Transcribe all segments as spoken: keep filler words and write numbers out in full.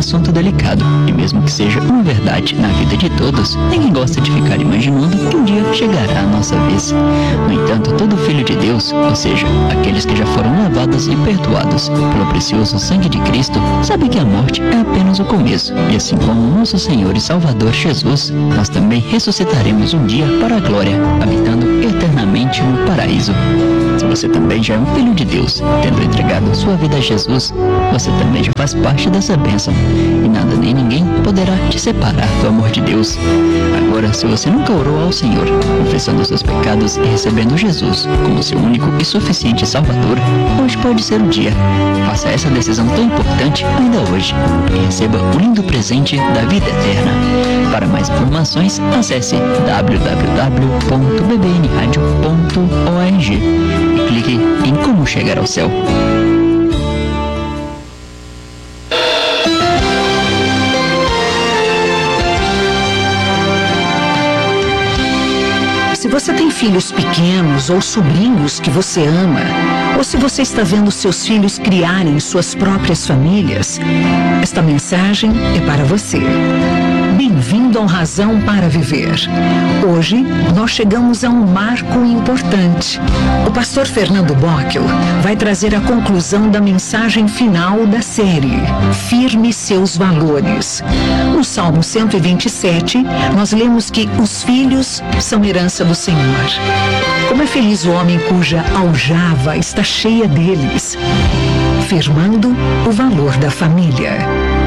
assunto delicado, e mesmo que seja uma verdade na vida de todos, ninguém gosta de ficar imaginando que um dia chegará a nossa vez. No entanto, todo filho de Deus, ou seja, aqueles que já foram lavados e perdoados pelo precioso sangue de Cristo, sabe que a morte é apenas o começo, e assim como nosso Senhor e Salvador Jesus, nós também ressuscitaremos um dia para a glória, habitando eternamente no paraíso. Se você também já é um filho de Deus, tendo entregado sua vida a Jesus, você também já faz parte dessa bênção, e nada nem ninguém poderá te separar do amor de Deus. Agora, se você nunca orou ao Senhor, confessando seus pecados e recebendo Jesus como seu único e suficiente Salvador, hoje pode ser o dia. Faça essa decisão tão importante ainda hoje e receba o lindo presente da vida eterna. Para mais informações, acesse w w w ponto b b n radio ponto org e clique em Como Chegar ao Céu. Se você tem filhos pequenos ou sobrinhos que você ama, ou se você está vendo seus filhos criarem suas próprias famílias, esta mensagem é para você. Bem-vindo ao Razão para Viver. Hoje, nós chegamos a um marco importante. O pastor Fernando Bockel vai trazer a conclusão da mensagem final da série, Firme Seus Valores. No Salmo cento e vinte e sete, nós lemos que os filhos são herança do Senhor. Como é feliz o homem cuja aljava está cheia deles, firmando o valor da família.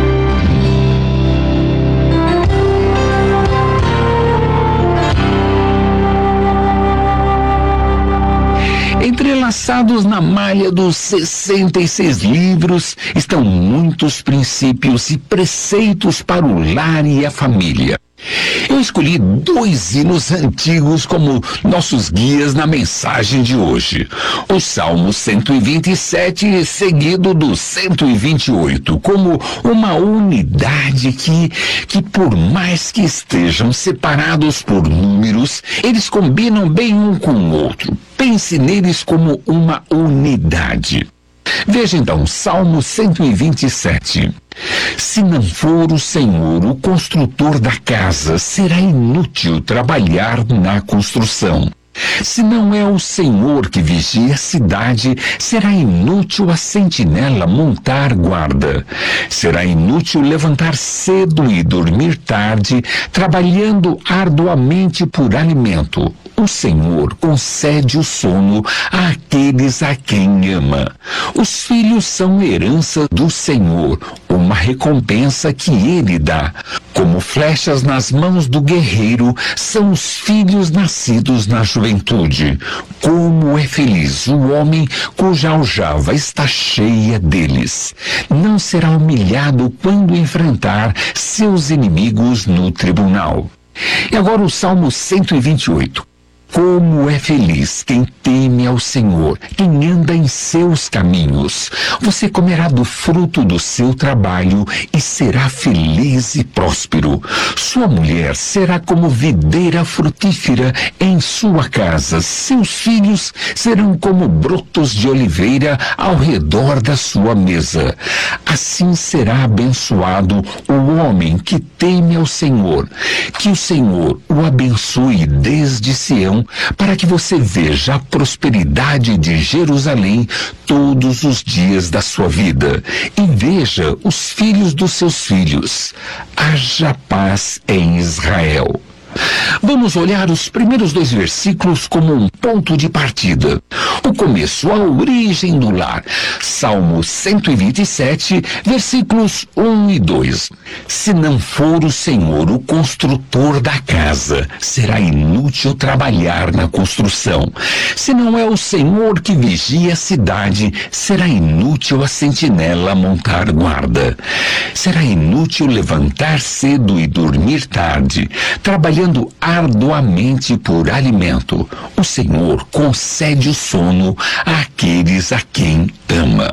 Entrelaçados na malha dos sessenta e seis livros estão muitos princípios e preceitos para o lar e a família. Eu escolhi dois hinos antigos como nossos guias na mensagem de hoje. O Salmo cento e vinte e sete, seguido do cento e vinte e oito, como uma unidade que, que por mais que estejam separados por números, eles combinam bem um com o outro. Pense neles como uma unidade. Veja então, Salmo cento e vinte e sete. Se não for o Senhor o construtor da casa, será inútil trabalhar na construção. Se não é o Senhor que vigia a cidade, será inútil a sentinela montar guarda. Será inútil levantar cedo e dormir tarde, trabalhando arduamente por alimento. O Senhor concede o sono àqueles a quem ama. Os filhos são herança do Senhor, uma recompensa que Ele dá. Como flechas nas mãos do guerreiro, são os filhos nascidos na juventude. Como é feliz o homem cuja aljava está cheia deles. Não será humilhado quando enfrentar seus inimigos no tribunal. E agora o Salmo cento e vinte e oito. Como é feliz quem teme ao Senhor, quem anda em seus caminhos. Você comerá do fruto do seu trabalho e será feliz e próspero. Sua mulher será como videira frutífera em sua casa. Seus filhos serão como brotos de oliveira ao redor da sua mesa. Assim será abençoado o homem que teme ao Senhor. Que o Senhor o abençoe desde Sião, para que você veja a prosperidade de Jerusalém todos os dias da sua vida e veja os filhos dos seus filhos. Haja paz em Israel. Vamos olhar os primeiros dois versículos como um ponto de partida. O começo, a origem do lar. Salmo cento e vinte e sete, versículos um e dois. Se não for o Senhor o construtor da casa, será inútil trabalhar na construção. Se não é o Senhor que vigia a cidade, será inútil a sentinela montar guarda. Será inútil levantar cedo e dormir tarde, trabalhando arduamente por alimento. O Senhor concede o sono àqueles a quem ama.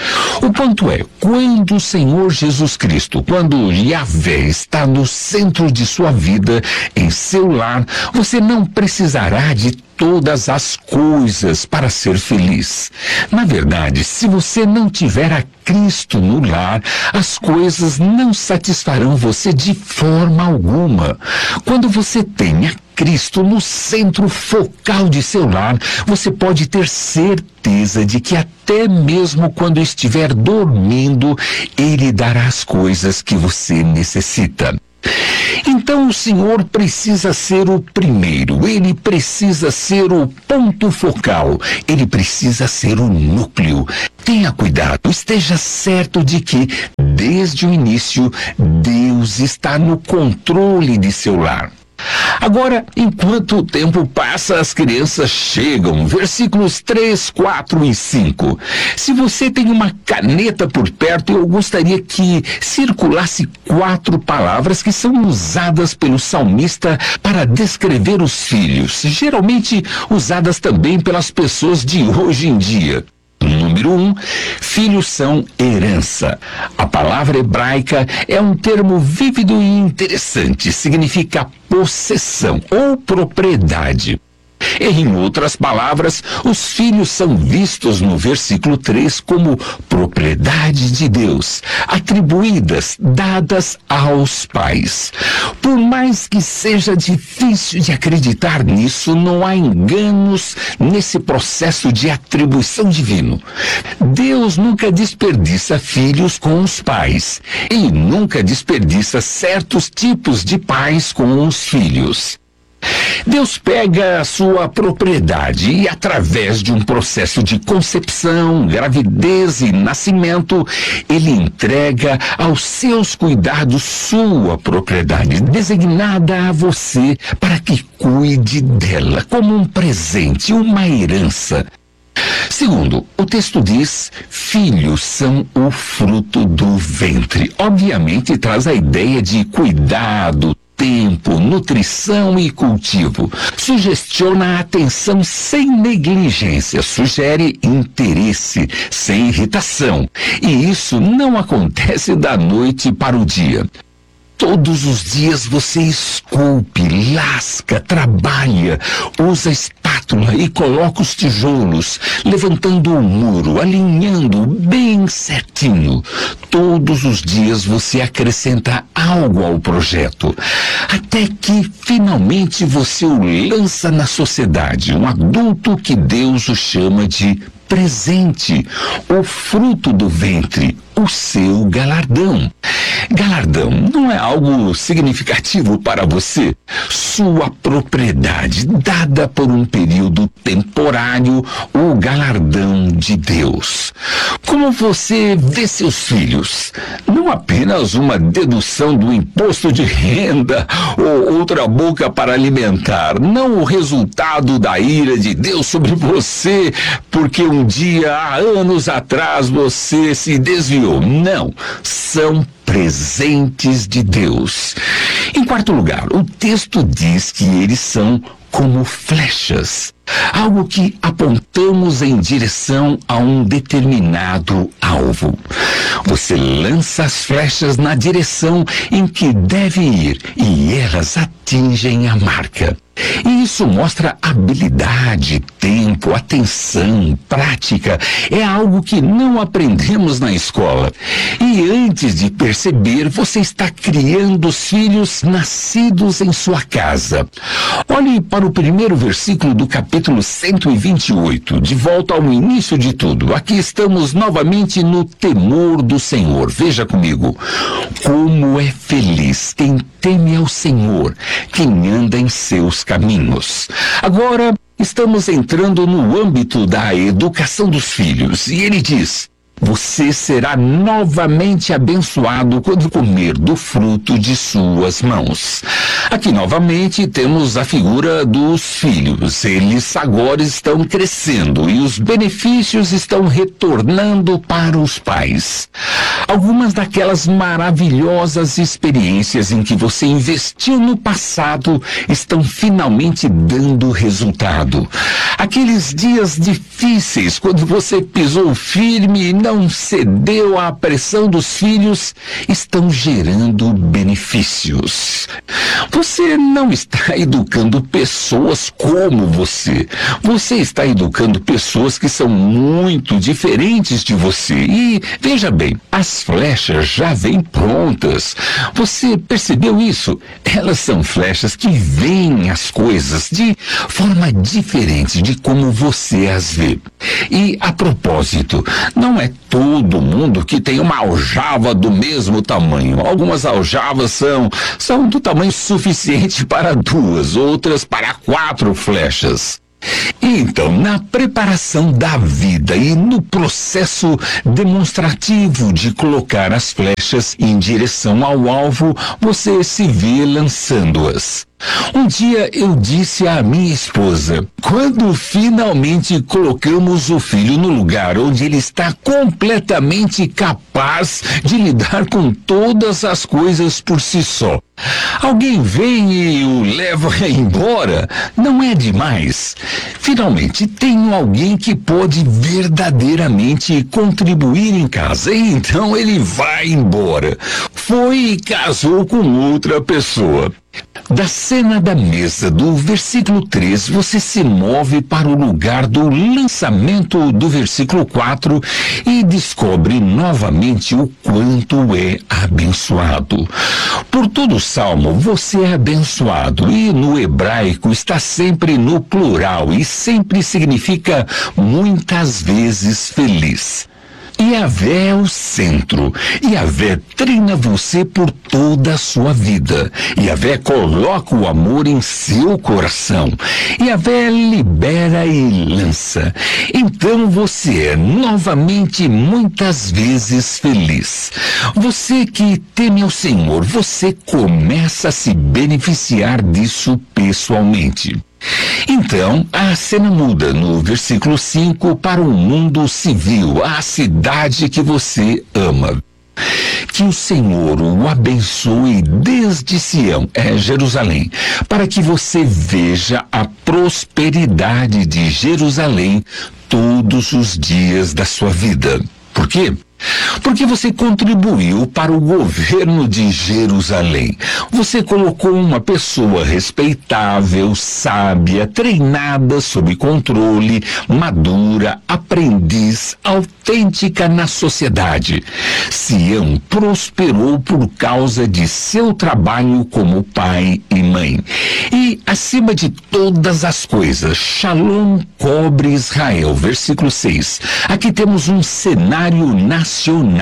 O ponto é, quando o Senhor Jesus Cristo, quando Yahvé está no centro de sua vida, em seu lar, você não precisará de todas as coisas para ser feliz. Na verdade, se você não tiver a Cristo no lar, as coisas não satisfarão você de forma alguma. Quando você tem a Cristo no centro focal de seu lar, você pode ter certeza de que até mesmo quando estiver dormindo, Ele dará as coisas que você necessita. Então o Senhor precisa ser o primeiro, Ele precisa ser o ponto focal, Ele precisa ser o núcleo. Tenha cuidado, esteja certo de que, desde o início, Deus está no controle de seu lar. Agora, enquanto o tempo passa, as crianças chegam. Versículos três, quatro e cinco. Se você tem uma caneta por perto, eu gostaria que circulasse quatro palavras que são usadas pelo salmista para descrever os filhos, geralmente usadas também pelas pessoas de hoje em dia. Número um, filhos são herança. A palavra hebraica é um termo vívido e interessante, significa possessão ou propriedade. Em outras palavras, os filhos são vistos no versículo três como propriedade de Deus, atribuídas, dadas aos pais. Por mais que seja difícil de acreditar nisso, não há enganos nesse processo de atribuição divino. Deus nunca desperdiça filhos com os pais e nunca desperdiça certos tipos de pais com os filhos. Deus pega a sua propriedade e, através de um processo de concepção, gravidez e nascimento, Ele entrega aos seus cuidados sua propriedade, designada a você para que cuide dela, como um presente, uma herança. Segundo, o texto diz, filhos são o fruto do ventre. Obviamente traz a ideia de cuidado, tempo, nutrição e cultivo. Sugestiona atenção sem negligência, sugere interesse sem irritação. E isso não acontece da noite para o dia. Todos os dias você esculpe, lasca, trabalha, usa espátula e coloca os tijolos, levantando o muro, alinhando bem certinho. Todos os dias você acrescenta algo ao projeto, até que finalmente você o lança na sociedade, um adulto que Deus o chama de presente, o fruto do ventre, o seu galardão. Galardão não é algo significativo para você? Sua propriedade, dada por um período temporário, o galardão de Deus. Como você vê seus filhos? Não apenas uma dedução do imposto de renda ou outra boca para alimentar, não o resultado da ira de Deus sobre você, porque um dia, há anos atrás, você se desviou. Não, são presentes de Deus. Em quarto lugar, o texto diz que eles são como flechas, algo que apontamos em direção a um determinado alvo. Você lança as flechas na direção em que deve ir e elas atingem a marca. E isso mostra habilidade, tempo, atenção, prática. É algo que não aprendemos na escola. E antes de perceber, você está criando os filhos nascidos em sua casa. Olhe para o primeiro versículo do capítulo cento e vinte e oito, de volta ao início de tudo. Aqui estamos novamente no temor do Senhor. Veja comigo. Como é feliz quem teme ao Senhor, quem anda em seus caminhos. Agora, estamos entrando no âmbito da educação dos filhos, e ele diz: você será novamente abençoado quando comer do fruto de suas mãos. Aqui novamente temos a figura dos filhos. Eles agora estão crescendo e os benefícios estão retornando para os pais. Algumas daquelas maravilhosas experiências em que você investiu no passado estão finalmente dando resultado. Aqueles dias difíceis, quando você pisou firme e não cedeu à pressão dos filhos, estão gerando benefícios. Você não está educando pessoas como você. Você está educando pessoas que são muito diferentes de você. E, veja bem, as flechas já vêm prontas. Você percebeu isso? Elas são flechas que veem as coisas de forma diferente de como você as vê. E, a propósito, não é todo mundo que tem uma aljava do mesmo tamanho. Algumas aljavas são, são do tamanho suficiente para duas, outras para quatro flechas. Então, na preparação da vida e no processo demonstrativo de colocar as flechas em direção ao alvo, você se vê lançando-as. Um dia eu disse à minha esposa, quando finalmente colocamos o filho no lugar onde ele está completamente capaz de lidar com todas as coisas por si só, alguém vem e o leva embora? Não é demais? Finalmente tenho alguém que pode verdadeiramente contribuir em casa, e então ele vai embora. Foi e casou com outra pessoa. Da cena da mesa do versículo três, você se move para o lugar do lançamento do versículo quatro e descobre novamente o quanto é abençoado. Por todo o salmo, você é abençoado, e no hebraico está sempre no plural e sempre significa muitas vezes feliz. Yahvé é o centro. Yahvé treina você por toda a sua vida. Yahvé coloca o amor em seu coração. Yahvé libera e lança. Então você é novamente muitas vezes feliz. Você que teme ao Senhor, você começa a se beneficiar disso pessoalmente. Então, a cena muda no versículo cinco para o mundo civil, a cidade que você ama. Que o Senhor o abençoe desde Sião, é Jerusalém, para que você veja a prosperidade de Jerusalém todos os dias da sua vida. Por quê? Porque você contribuiu para o governo de Jerusalém. Você colocou uma pessoa respeitável, sábia, treinada sob controle, madura, aprendiz, autêntica na sociedade. Sião prosperou por causa de seu trabalho como pai e mãe. E, acima de todas as coisas, Shalom cobre Israel. Versículo seis. Aqui temos um cenário nacional.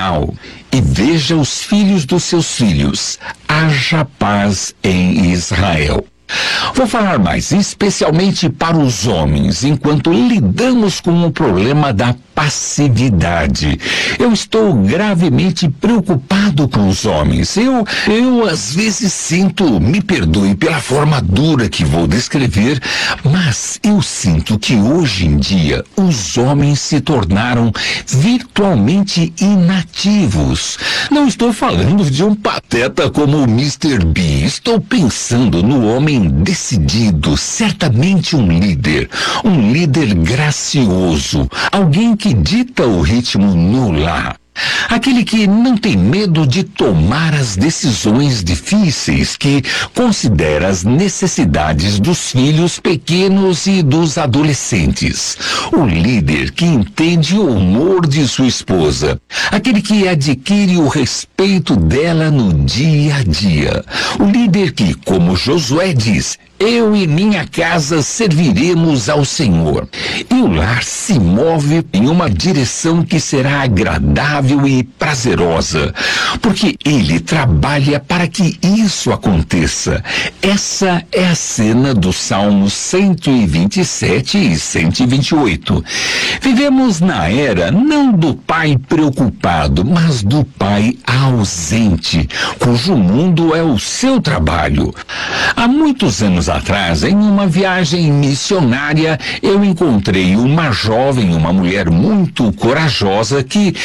E veja os filhos dos seus filhos. Haja paz em Israel. Vou falar mais, especialmente para os homens, enquanto lidamos com o problema da passividade. Eu estou gravemente preocupado com os homens. Eu, eu às vezes sinto, me perdoe pela forma dura que vou descrever, mas eu sinto que hoje em dia os homens se tornaram virtualmente inativos. Não estou falando de um pateta como o mister B. Estou pensando no homem decidido, certamente um líder, um líder gracioso, alguém que dita o ritmo no lar. Aquele que não tem medo de tomar as decisões difíceis, que considera as necessidades dos filhos pequenos e dos adolescentes. O líder que entende o humor de sua esposa. Aquele que adquire o respeito dela no dia a dia. O líder que, como Josué diz, eu e minha casa serviremos ao Senhor. E o lar se move em uma direção que será agradável e prazerosa, porque ele trabalha para que isso aconteça. Essa é a cena dos Salmos cento e vinte e sete e cento e vinte e oito. Vivemos na era não do pai preocupado, mas do pai ausente, cujo mundo é o seu trabalho. Há muitos anos atrás, em uma viagem missionária, eu encontrei uma jovem, uma mulher muito corajosa que trabalhava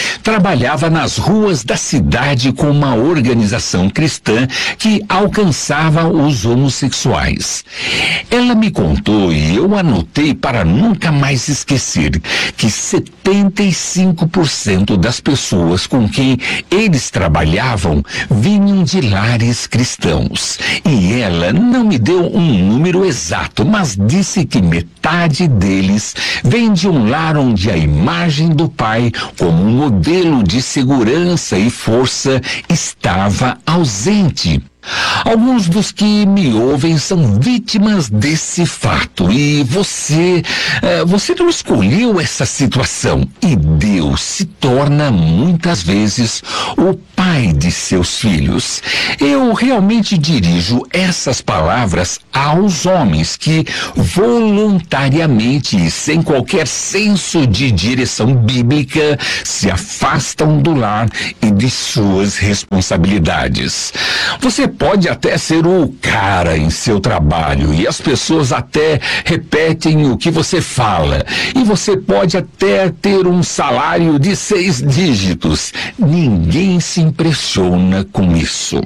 trabalhava nas ruas da cidade com uma organização cristã que alcançava os homossexuais. Ela me contou, e eu anotei para nunca mais esquecer, que setenta e cinco por cento das pessoas com quem eles trabalhavam vinham de lares cristãos. E ela não me deu um número exato, mas disse que metade deles vem de um lar onde a imagem do pai, como um modelo de segurança e força, estava ausente. Alguns dos que me ouvem são vítimas desse fato e você, uh, você não escolheu essa situação e Deus se torna muitas vezes o pai de seus filhos. Eu realmente dirijo essas palavras aos homens que voluntariamente e sem qualquer senso de direção bíblica se afastam do lar e de suas responsabilidades. Você pode até ser o cara em seu trabalho e as pessoas até repetem o que você fala. E você pode até ter um salário de seis dígitos. Ninguém se impressiona com isso.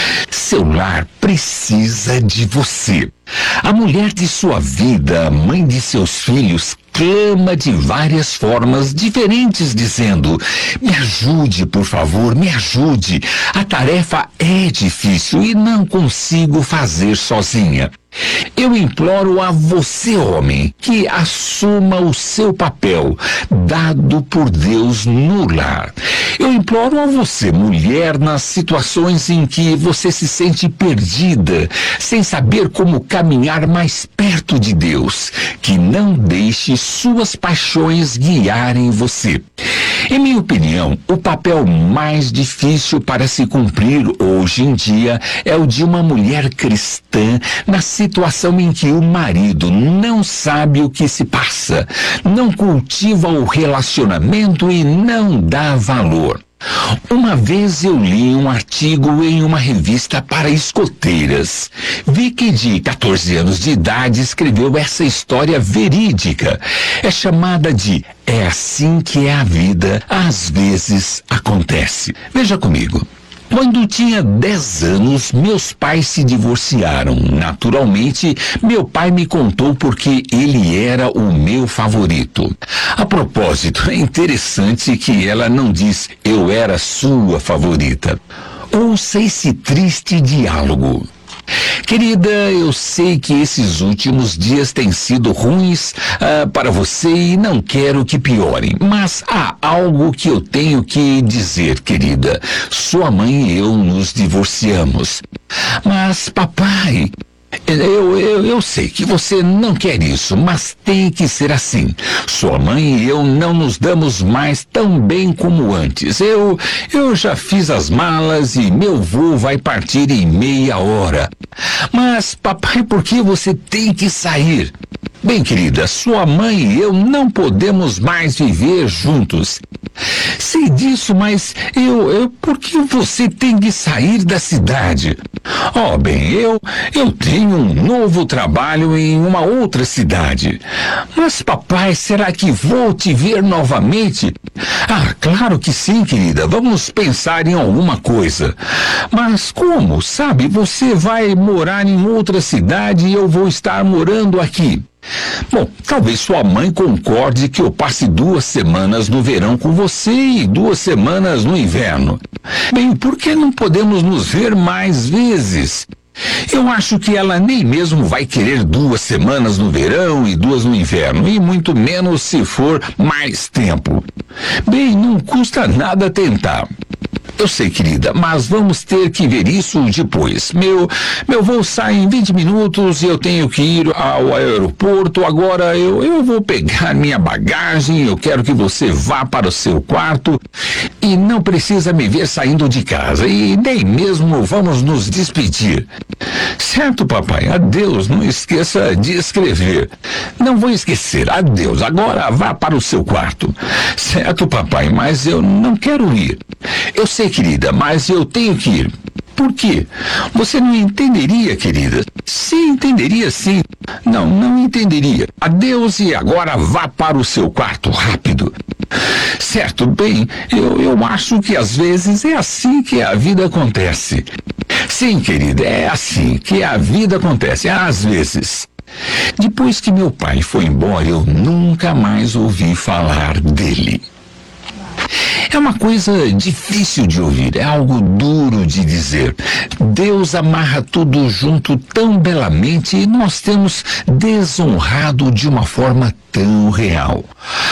Seu lar precisa de você. A mulher de sua vida, a mãe de seus filhos, clama de várias formas diferentes, dizendo: me ajude, por favor, me ajude. A tarefa é difícil e não consigo fazer sozinha. Eu imploro a você, homem, que assuma o seu papel, dado por Deus no lar. Eu imploro a você, mulher, nas situações em que você se sente perdida, sem saber como caminhar mais perto de Deus, que não deixe suas paixões guiarem você. Em minha opinião, o papel mais difícil para se cumprir hoje em dia é o de uma mulher cristã na situação em que o marido não sabe o que se passa, não cultiva o relacionamento e não dá valor. Uma vez eu li um artigo em uma revista para escoteiras. Vicky, de quatorze anos de idade, escreveu essa história verídica. É chamada de "É assim que é a vida, às vezes acontece". Veja comigo. Quando tinha dez anos, meus pais se divorciaram. Naturalmente, meu pai me contou porque ele era o meu favorito. A propósito, é interessante que ela não diz "eu era sua favorita". Ouça esse triste diálogo. Querida, eu sei que esses últimos dias têm sido ruins ah, para você e não quero que piorem, mas há algo que eu tenho que dizer, querida. Sua mãe e eu nos divorciamos. Mas, papai... Eu, eu, eu sei que você não quer isso, mas tem que ser assim. Sua mãe e eu não nos damos mais tão bem como antes. Eu, eu já fiz as malas e meu voo vai partir em meia hora. Mas, papai, por que você tem que sair? Bem, querida, sua mãe e eu não podemos mais viver juntos. Sei disso, mas eu, eu, por que você tem que sair da cidade? Oh, bem, eu, eu tenho um novo trabalho em uma outra cidade. Mas, papai, será que vou te ver novamente? Ah, claro que sim, querida. Vamos pensar em alguma coisa. Mas como? Sabe, você vai morar em outra cidade e eu vou estar morando aqui. Bom, talvez sua mãe concorde que eu passe duas semanas no verão com você e duas semanas no inverno. Bem, por que não podemos nos ver mais vezes? Eu acho que ela nem mesmo vai querer duas semanas no verão e duas no inverno, e muito menos se for mais tempo. Bem, não custa nada tentar. Eu sei, querida, mas vamos ter que ver isso depois. Meu, meu voo sai em vinte minutos e eu tenho que ir ao aeroporto. Agora eu, eu vou pegar minha bagagem. Eu quero que você vá para o seu quarto e não precisa me ver saindo de casa. E nem mesmo vamos nos despedir. Certo, papai? Adeus. Não esqueça de escrever. Não vou esquecer. Adeus. Agora vá para o seu quarto. Certo, papai, mas eu não quero ir. Eu sei, querida, mas eu tenho que ir. Por quê? Você não entenderia, querida? Sim, entenderia sim. Não, não entenderia. Adeus e agora vá para o seu quarto, rápido. Certo, bem, eu, eu acho que às vezes é assim que a vida acontece. Sim, querida, é assim que a vida acontece, às vezes. Depois que meu pai foi embora, eu nunca mais ouvi falar dele. É uma coisa difícil de ouvir, é algo duro de dizer. Deus amarra tudo junto tão belamente e nós temos desonrado de uma forma tão real.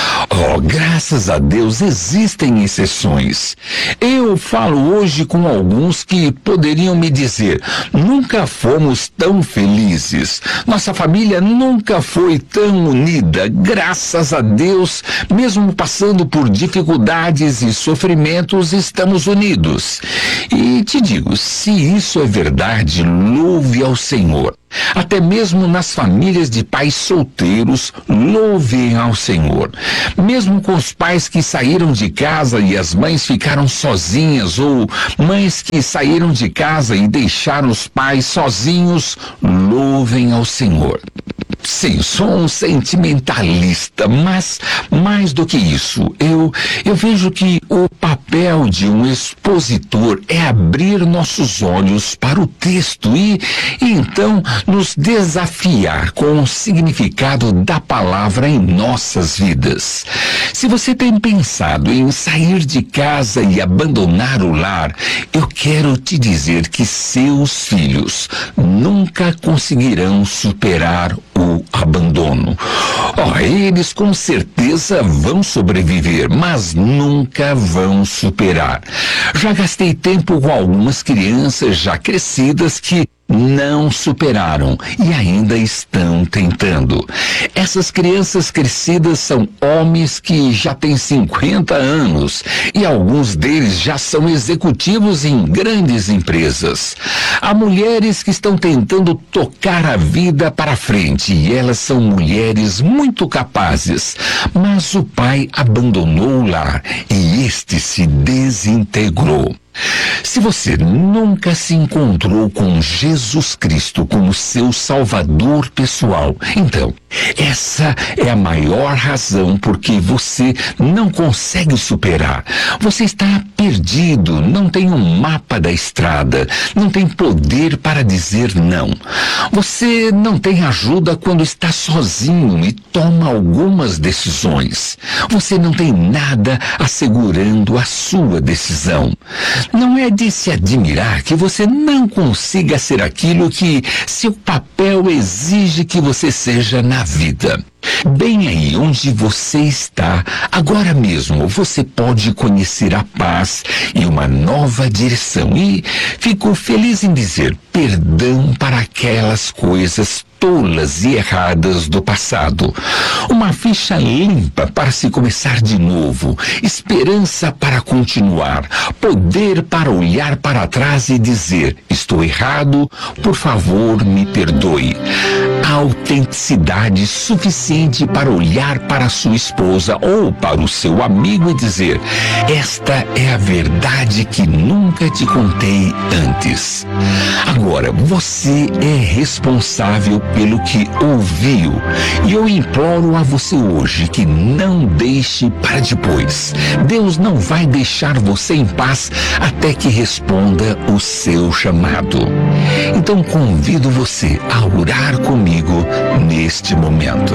Oh, graças a Deus existem exceções. Eu falo hoje com alguns que poderiam me dizer: nunca fomos tão felizes, nossa família nunca foi tão unida. Graças a Deus, mesmo passando por dificuldades e sofrimentos, estamos unidos. E te digo, se isso é verdade, louve ao Senhor. Até mesmo nas famílias de pais solteiros, louvem ao Senhor. Mesmo com os pais que saíram de casa e as mães ficaram sozinhas, ou mães que saíram de casa e deixaram os pais sozinhos, louvem ao Senhor. Sim, sou um sentimentalista, mas mais do que isso, eu, eu vejo que o papel de um expositor é abrir nossos olhos para o texto e, e então nos desafiar com o significado da palavra em nossas vidas. Se você tem pensado em sair de casa e abandonar o lar, eu quero te dizer que seus filhos nunca conseguirão superar o abandono. Oh, eles com certeza vão sobreviver, mas nunca vão superar. Já gastei tempo com algumas crianças já crescidas que não superaram e ainda estão tentando. Essas crianças crescidas são homens que já têm cinquenta anos e alguns deles já são executivos em grandes empresas. Há mulheres que estão tentando tocar a vida para frente e elas são mulheres muito capazes, mas o pai abandonou o lar e este se desintegrou. Se você nunca se encontrou com Jesus Cristo como seu Salvador pessoal, então, essa é a maior razão por que você não consegue superar. Você está perdido, não tem um mapa da estrada, não tem poder para dizer não. Você não tem ajuda quando está sozinho e toma algumas decisões. Você não tem nada assegurando a sua decisão. Não é de se admirar que você não consiga ser aquilo que seu papel exige que você seja na vida. Bem aí onde você está, agora mesmo você pode conhecer a paz e uma nova direção. E fico feliz em dizer perdão para aquelas coisas tolas e erradas do passado. Uma ficha limpa para se começar de novo, esperança para continuar, poder para olhar para trás e dizer: estou errado, por favor me perdoe. Autenticidade suficiente para olhar para sua esposa ou para o seu amigo e dizer: esta é a verdade que nunca te contei antes. Agora, você é responsável pelo que ouviu. E eu imploro a você hoje que não deixe para depois. Deus não vai deixar você em paz até que responda o seu chamado. Então convido você a orar comigo neste momento.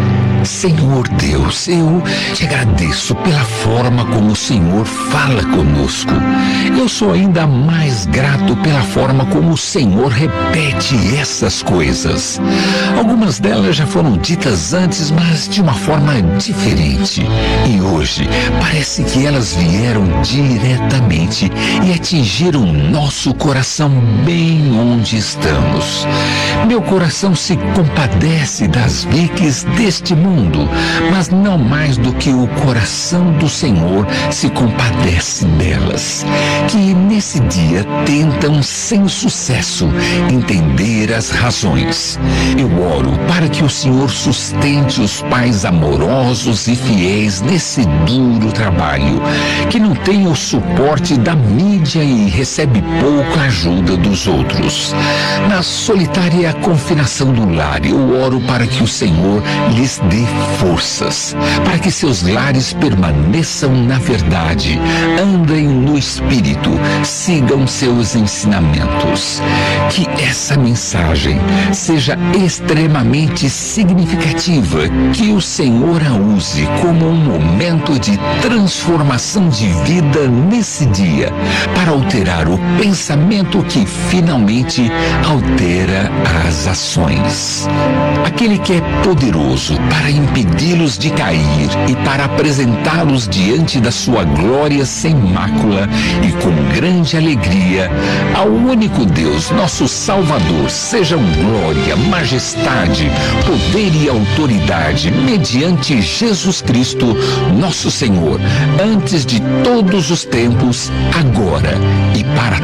Senhor Deus, eu te agradeço pela forma como o Senhor fala conosco. Eu sou ainda mais grato pela forma como o Senhor repete essas coisas. Algumas delas já foram ditas antes, mas de uma forma diferente. E hoje parece que elas vieram diretamente e atingiram nosso coração bem onde estamos. Meu coração se compadece das Vicks deste mundo, mas não mais do que o coração do Senhor se compadece delas, que nesse dia tentam sem sucesso entender as razões. Eu oro para que o Senhor sustente os pais amorosos e fiéis nesse duro trabalho, que não tem o suporte da mídia e recebe pouca ajuda dos outros. Na solitária confinação do lar, eu oro para que o Senhor lhes dê dê forças para que seus lares permaneçam na verdade, andem no Espírito, sigam seus ensinamentos. Que essa mensagem seja extremamente significativa, que o Senhor a use como um momento de transformação de vida nesse dia, para alterar o pensamento que finalmente altera as ações. Aquele que é poderoso para impedi-los de cair e para apresentá-los diante da sua glória sem mácula e com grande alegria, ao único Deus, nosso Salvador, sejam glória, majestade, poder e autoridade mediante Jesus Cristo, nosso Senhor, antes de todos os tempos, agora e para